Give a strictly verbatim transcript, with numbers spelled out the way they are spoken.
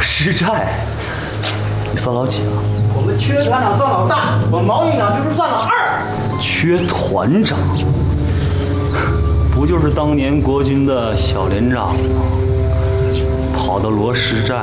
师寨，你算老几啊？ 我们缺团长算老大，我毛营长就是算老二。 缺团长，不就是当年国军的小连长吗？跑到罗石寨